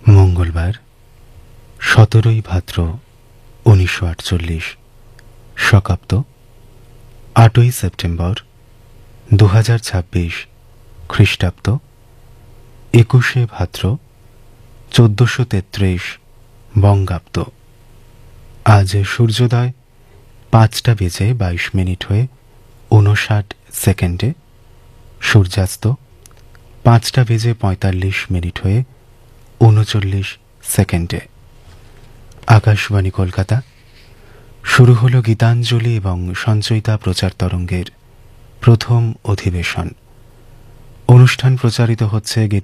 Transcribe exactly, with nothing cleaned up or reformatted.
মঙ্গলবার সতেরোই ভাদ্র উনিশশো আটচল্লিশ শকাব্দ আটই সেপ্টেম্বর দু হাজার ছাব্বিশ খ্রিস্টাব্দ একুশে ভাদ্র চোদ্দশো তেত্রিশ বঙ্গাব্দ। আজ সূর্যোদয় পাঁচটা বেজে বাইশ মিনিট হয়ে ঊনষাট সেকেন্ডে, সূর্যাস্ত পাঁচটা বেজে পঁয়তাল্লিশ মিনিট হয়ে উনচল্লিশ সেকেন্ডে। আকাশবাণী কলকাতা। শুরু হল গীতাঞ্জলি এবং সঞ্চয়িতা প্রচার তরঙ্গের প্রথম অধিবেশন। অনুষ্ঠান প্রচারিত হচ্ছে